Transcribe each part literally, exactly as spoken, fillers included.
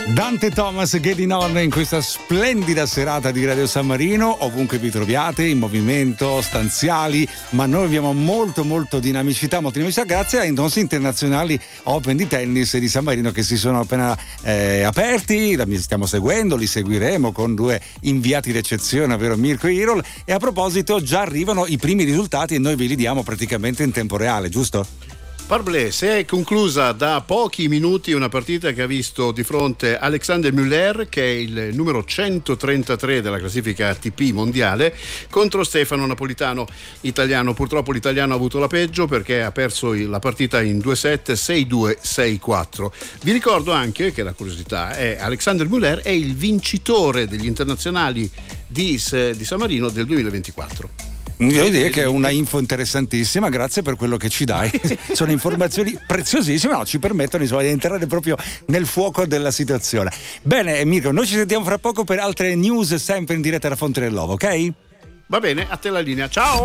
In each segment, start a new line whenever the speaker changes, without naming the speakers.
Dante Thomas, Getting On in questa splendida serata di Radio San Marino, ovunque vi troviate, in movimento, stanziali, ma noi abbiamo molto molto dinamicità, molto dinamicità grazie ai nostri internazionali Open di tennis di San Marino che si sono appena eh, aperti, li stiamo seguendo, li seguiremo con due inviati d'eccezione, ovvero Mirko e Irol, e a proposito già arrivano i primi risultati e noi ve li diamo praticamente in tempo reale, giusto?
Parblè, si è conclusa da pochi minuti una partita che ha visto di fronte Alexander Müller, che è il numero centotrentatré della classifica A T P mondiale, contro Stefano Napolitano, italiano. Purtroppo l'italiano ha avuto la peggio perché ha perso la partita in due set, sei due, sei quattro. Vi ricordo anche che la curiosità è Alexander Müller è il vincitore degli internazionali di, di San Marino del duemilaventiquattro.
Devo dire che è una info interessantissima, grazie per quello che ci dai. Sono informazioni preziosissime, no, ci permettono insomma, di entrare proprio nel fuoco della situazione. Bene, Mirko, noi ci sentiamo fra poco per altre news sempre in diretta da Fonte dell'Ovo, ok?
Va bene, a te la linea, ciao!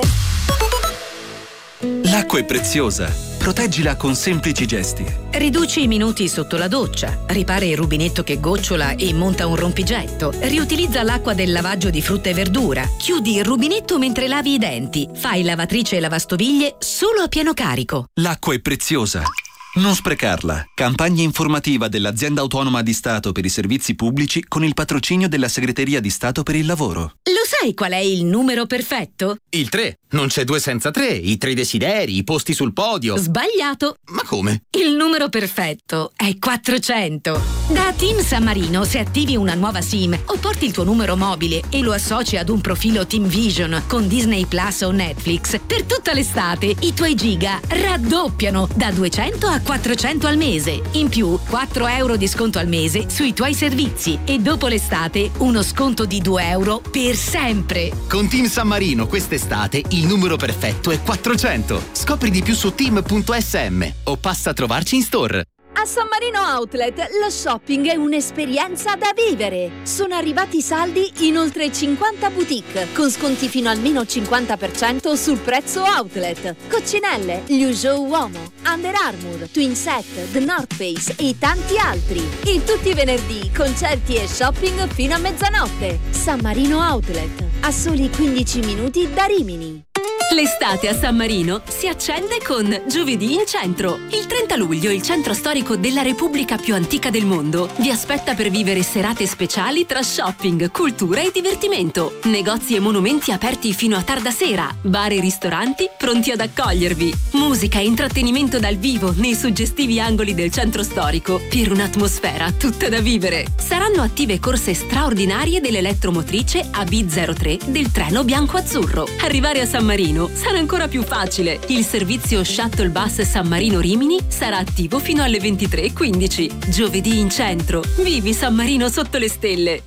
L'acqua è preziosa, proteggila con semplici gesti.
Riduci i minuti sotto la doccia, ripara il rubinetto che gocciola e monta un rompigetto, riutilizza l'acqua del lavaggio di frutta e verdura, chiudi il rubinetto mentre lavi i denti, fai lavatrice e lavastoviglie solo a pieno carico.
L'acqua è preziosa, non sprecarla. Campagna informativa dell'Azienda Autonoma di Stato per i Servizi Pubblici con il patrocinio della Segreteria di Stato per il Lavoro.
Lo sai qual è il numero perfetto?
Il tre. Non c'è due senza tre. I tre desideri, i posti sul podio.
Sbagliato.
Ma come?
Il numero perfetto è quattrocento. Da Team San Marino, se attivi una nuova SIM o porti il tuo numero mobile e lo associ ad un profilo Team Vision con Disney Plus o Netflix, per tutta l'estate i tuoi giga raddoppiano da duecento a quattrocento al mese. In più, quattro euro di sconto al mese sui tuoi servizi e dopo l'estate uno sconto di due euro per sempre.
Con Team San Marino quest'estate il numero perfetto è quattrocento. Scopri di più su team punto s m o passa a trovarci in store.
A San Marino Outlet lo shopping è un'esperienza da vivere. Sono arrivati i saldi in oltre cinquanta boutique con sconti fino al meno cinquanta per cento sul prezzo outlet. Coccinelle, Liuzhou Uomo, Under Armour, Twinset, The North Face e tanti altri. E tutti i venerdì concerti e shopping fino a mezzanotte. San Marino Outlet, a soli quindici minuti da Rimini.
L'estate a San Marino si accende con Giovedì in Centro. Il trenta luglio il centro storico della Repubblica più antica del mondo vi aspetta per vivere serate speciali tra shopping, cultura e divertimento. Negozi e monumenti aperti fino a tarda sera, bar e ristoranti pronti ad accogliervi. Musica e intrattenimento dal vivo nei suggestivi angoli del centro storico per un'atmosfera tutta da vivere. Saranno attive corse straordinarie dell'elettromotrice A B zero tre del treno bianco-azzurro. Arrivare a San Marino sarà ancora più facile. Il servizio Shuttle Bus San Marino Rimini sarà attivo fino alle ventitré e quindici. Giovedì in Centro. Vivi San Marino sotto le stelle.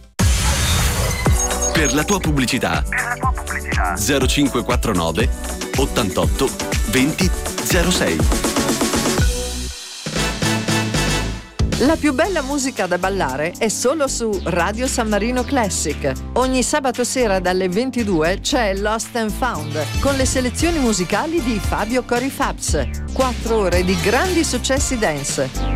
Per la tua pubblicità, per la tua pubblicità. zero cinque quattro nove ottantotto venti zero sei.
La più bella musica da ballare è solo su Radio San Marino Classic. Ogni sabato sera dalle ventidue c'è Lost and Found con le selezioni musicali di Fabio Corifabs. Quattro ore di grandi successi dance.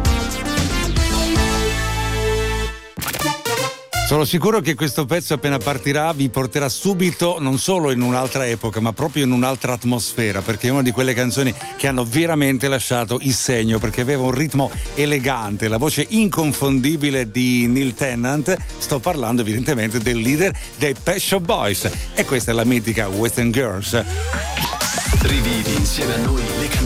Sono sicuro che questo pezzo appena partirà vi porterà subito non solo in un'altra epoca ma proprio in un'altra atmosfera, perché è una di quelle canzoni che hanno veramente lasciato il segno, perché aveva un ritmo elegante, la voce inconfondibile di Neil Tennant. Sto parlando evidentemente del leader dei Pet Shop Boys e questa è la mitica Western Girls.
Rivivi insieme a noi le canzoni